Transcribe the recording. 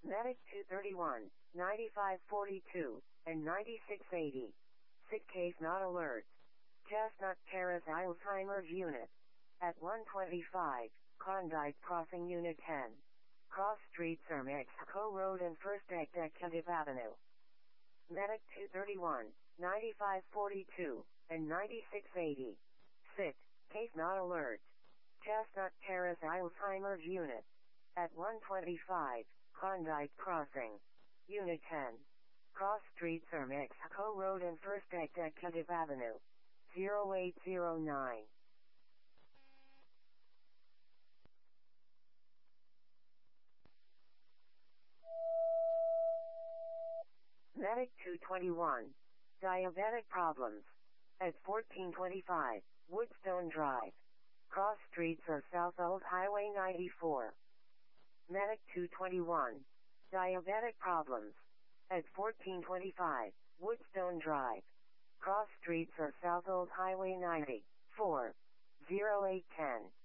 Medic 231, 9542, and 9680. Sick case not alert. Chestnut Terrace Alzheimer's Unit. At 125, Klondike Crossing Unit 10. Cross Street Sir Mexico Road and First Executive Avenue. Medic 231, 9542, and 9680. Sick case not alert. Chestnut Terrace Alzheimer's Unit. At 125, Klondike Crossing. Unit 10. Cross Street Sir Mexico Road and First Executive Avenue. 0809. Medic 221. Diabetic problems. At 1425, Woodstone Drive. Cross Streets or South Old Highway 94. Medic 221. Diabetic problems. At 1425, Woodstone Drive. Cross Streets or South Old Highway 94. 0810.